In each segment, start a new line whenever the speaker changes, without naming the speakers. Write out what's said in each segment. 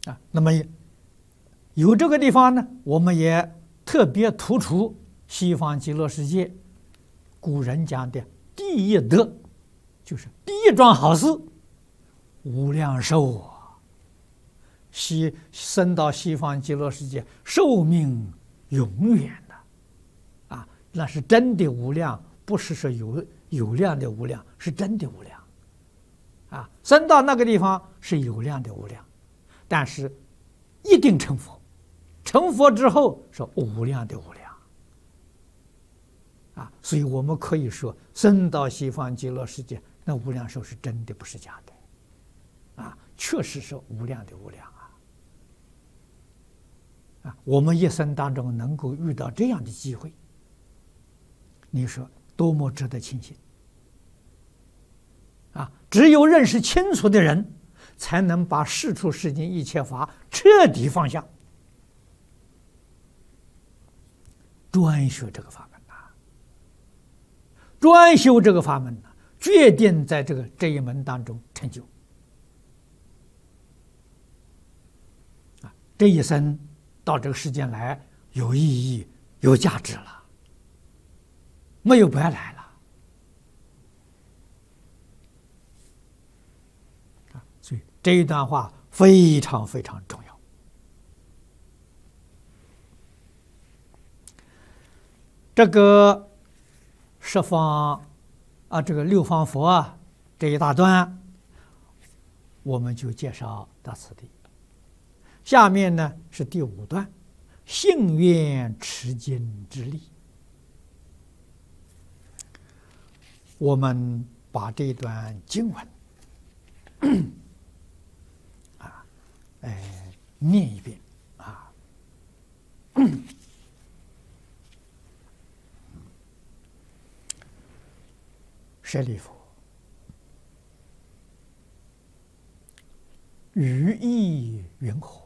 那么有这个地方呢，我们也特别突出西方极乐世界古人讲的第一德，就是第一桩好事，无量寿啊！生到西方极乐世界，寿命永远的啊，那是真的无量，不是说有量的无量，是真的无量啊。生到那个地方是有量的无量，但是一定成佛，成佛之后是无量的无量啊。所以我们可以说，生到西方极乐世界，那无量寿是真的，不是假的啊，确实是无量的无量啊！我们一生当中能够遇到这样的机会，你说多么值得庆幸啊！只有认识清楚的人，才能把世出世间一切法彻底放下，专学这个法门啊，专修这个法门啊，决定在这一门当中成就啊！这一生到这个世间来，有意义、有价值了，没有白来了啊！所以这一段话非常非常重要。这个十方啊，这个六方佛啊，这一大段，我们就介绍到此地。下面呢是第5段，信愿持经之力。我们把这段经文念一遍啊。舍利弗，于意云何？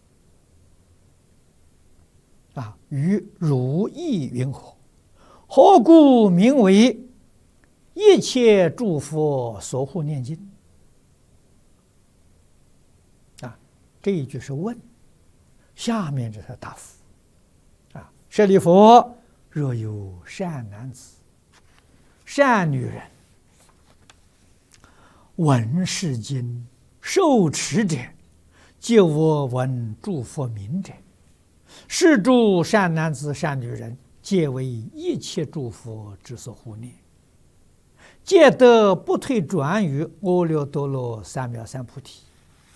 于如意云何？何故名为一切诸佛所护念经？这一句是问，下面这是答复。舍利弗，若有善男子、善女人，闻是经，受持者，皆我闻诸佛名者，是诸善男子、善女人，皆为一切诸佛之所护念，皆得不退转于阿耨多罗三藐三菩提。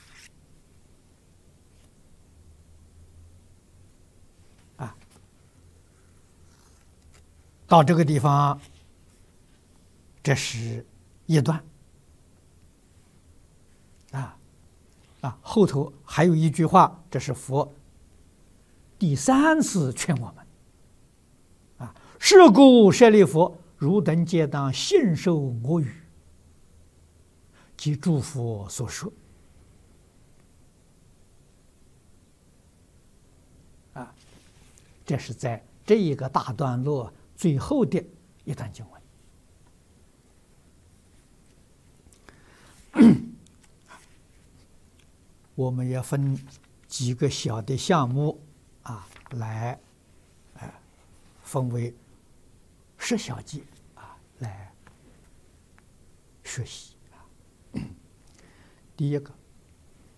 到这个地方，这是一段后头还有一句话，这是佛第3次劝我们是故舍利弗，汝等皆当信受我语及诸佛所说这是在这一个大段落最后的一段经文。我们也分几个小的项目来分为10小节来学习。第一个，